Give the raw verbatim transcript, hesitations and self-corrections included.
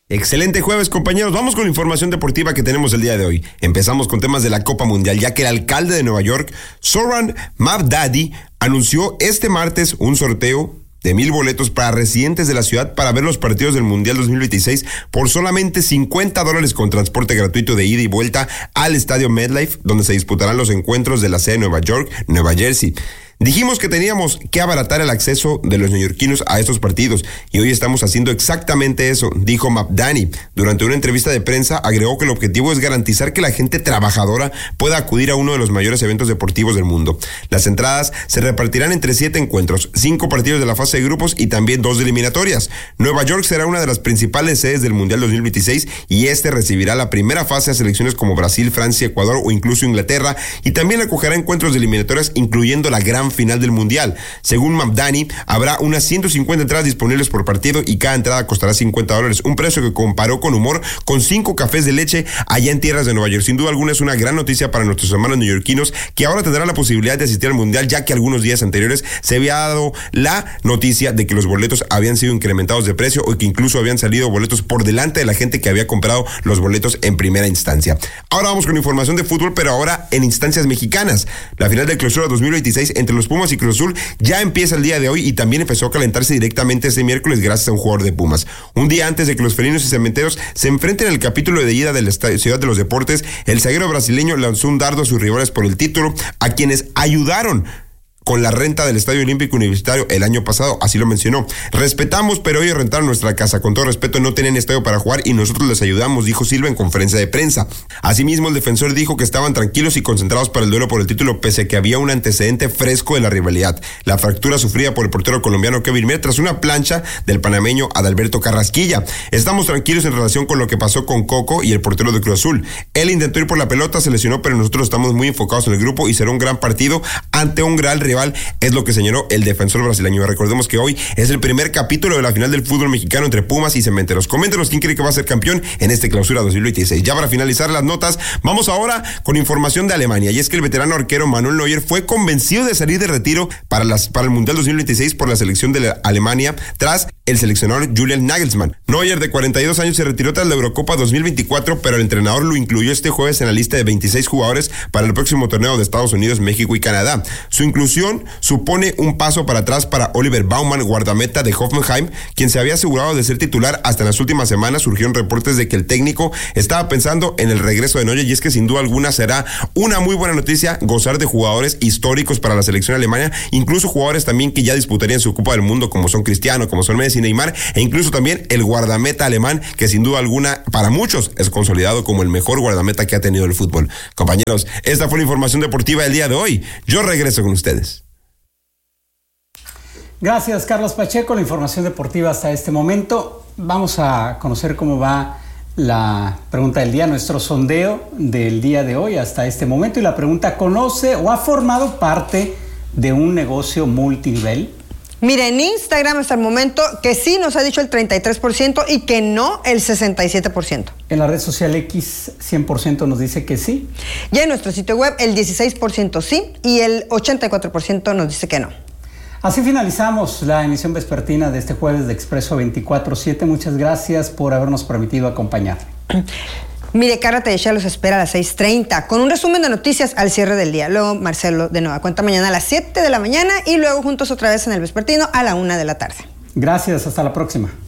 Excelente jueves, compañeros. Vamos con la información deportiva que tenemos el día de hoy. Empezamos con temas de la Copa Mundial, ya que el alcalde de Nueva York, Zohran Mamdani, anunció este martes un sorteo de mil boletos para residentes de la ciudad para ver los partidos del Mundial dos mil veintiséis por solamente cincuenta dólares con transporte gratuito de ida y vuelta al estadio MetLife, donde se disputarán los encuentros de la sede de Nueva York, Nueva Jersey. Dijimos que teníamos que abaratar el acceso de los neoyorquinos a estos partidos y hoy estamos haciendo exactamente eso, dijo Mamdani. Durante una entrevista de prensa agregó que el objetivo es garantizar que la gente trabajadora pueda acudir a uno de los mayores eventos deportivos del mundo. Las entradas se repartirán entre siete encuentros, cinco partidos de la fase de grupos y también dos de eliminatorias. Nueva York será una de las principales sedes del Mundial dos mil veintiséis y este recibirá la primera fase a selecciones como Brasil, Francia, Ecuador o incluso Inglaterra, y también acogerá encuentros de eliminatorias incluyendo la gran final del Mundial. Según Mamdani, habrá unas ciento cincuenta entradas disponibles por partido y cada entrada costará cincuenta dólares, un precio que comparó con humor con cinco cafés de leche allá en tierras de Nueva York. Sin duda alguna es una gran noticia para nuestros hermanos neoyorquinos que ahora tendrán la posibilidad de asistir al Mundial, ya que algunos días anteriores se había dado la noticia de que los boletos habían sido incrementados de precio o que incluso habían salido boletos por delante de la gente que había comprado los boletos en primera instancia. Ahora vamos con información de fútbol, pero ahora en instancias mexicanas. La final de clausura dos mil veintiséis entre los Pumas y Cruz Azul ya empieza el día de hoy y también empezó a calentarse directamente este miércoles gracias a un jugador de Pumas. Un día antes de que los felinos y cementeros se enfrenten en el capítulo de ida de la Ciudad de los Deportes, el zaguero brasileño lanzó un dardo a sus rivales por el título, a quienes ayudaron con la renta del Estadio Olímpico Universitario el año pasado, así lo mencionó. Respetamos, pero ellos rentaron nuestra casa. Con todo respeto, no tenían estadio para jugar y nosotros les ayudamos, dijo Silva en conferencia de prensa. Asimismo, el defensor dijo que estaban tranquilos y concentrados para el duelo por el título, pese a que había un antecedente fresco de la rivalidad. La fractura sufrida por el portero colombiano Kevin Mier tras una plancha del panameño Adalberto Carrasquilla. Estamos tranquilos en relación con lo que pasó con Coco y el portero de Cruz Azul. Él intentó ir por la pelota, se lesionó, pero nosotros estamos muy enfocados en el grupo y será un gran partido ante un gran rival. Es lo que señaló el defensor brasileño. Recordemos que hoy es el primer capítulo de la final del fútbol mexicano entre Pumas y Cementeros. Coméntenos quién cree que va a ser campeón en este clausura dos mil veintiséis. Ya para finalizar las notas, vamos ahora con información de Alemania, y es que el veterano arquero Manuel Neuer fue convencido de salir de retiro para, las, para el Mundial dos mil veintiséis por la selección de la Alemania tras el seleccionador Julian Nagelsmann. Neuer, de cuarenta y dos años, se retiró tras la Eurocopa dos mil veinticuatro, pero el entrenador lo incluyó este jueves en la lista de veintiséis jugadores para el próximo torneo de Estados Unidos, México y Canadá. Su inclusión supone un paso para atrás para Oliver Baumann, guardameta de Hoffenheim, quien se había asegurado de ser titular hasta en las últimas semanas. Surgieron reportes de que el técnico estaba pensando en el regreso de Neuer, y es que sin duda alguna será una muy buena noticia gozar de jugadores históricos para la selección alemana, incluso jugadores también que ya disputarían su Copa del Mundo, como son Cristiano, como son Messi, Neymar, e incluso también el guardameta alemán, que sin duda alguna para muchos es consolidado como el mejor guardameta que ha tenido el fútbol. Compañeros, esta fue la información deportiva del día de hoy. Yo regreso con ustedes. Gracias, Carlos Pacheco. La información deportiva hasta este momento. Vamos a conocer cómo va la pregunta del día, nuestro sondeo del día de hoy hasta este momento. Y la pregunta: ¿conoce o ha formado parte de un negocio multinivel? Mira, en Instagram hasta el momento que sí nos ha dicho el treinta y tres por ciento y que no el sesenta y siete por ciento. En la red social X, cien por ciento nos dice que sí. Ya en nuestro sitio web el dieciséis por ciento sí y el ochenta y cuatro por ciento nos dice que no. Así finalizamos la emisión vespertina de este jueves de Expreso veinticuatro siete. Muchas gracias por habernos permitido acompañar. Mire, Carla Teixeira los espera a las seis treinta con un resumen de noticias al cierre del día. Luego Marcelo de nueva cuenta mañana a las siete de la mañana y luego juntos otra vez en el vespertino a la una de la tarde. Gracias, hasta la próxima.